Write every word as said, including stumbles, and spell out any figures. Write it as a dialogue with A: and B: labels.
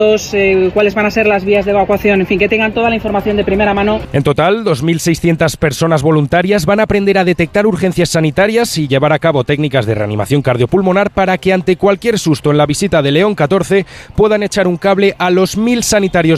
A: eh, cuáles van a ser las vías de evacuación, en fin, que tengan toda la información de primera mano.
B: En total, dos mil seiscientas personas voluntarias van a aprender a detectar urgencias sanitarias y llevar a cabo técnicas de reanimación cardiopulmonar para que ante cualquier susto en la visita de León catorce puedan echar un cable a los mil sanitarios